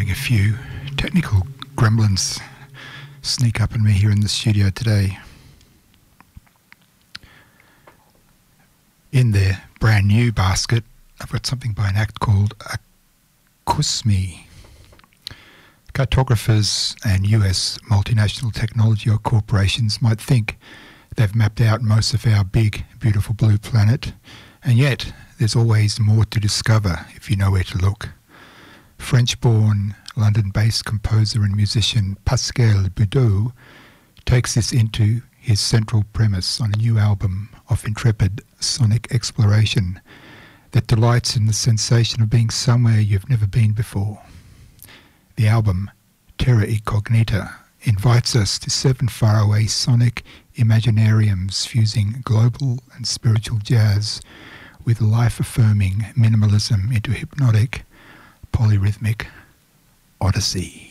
having a few technical gremlins sneak up on me here in the studio today. In their brand new basket, I've got something by an act called Akusmi. Cartographers and US multinational technology corporations might think they've mapped out most of our big, beautiful blue planet, and yet there's always more to discover if you know where to look. French-born, London-based composer and musician Pascal Boudou takes this into his central premise on a new album of intrepid sonic exploration that delights in the sensation of being somewhere you've never been before. The album, Terra Incognita, invites us to 7 faraway sonic imaginariums fusing global and spiritual jazz with life-affirming minimalism into hypnotic, polyrhythmic odyssey.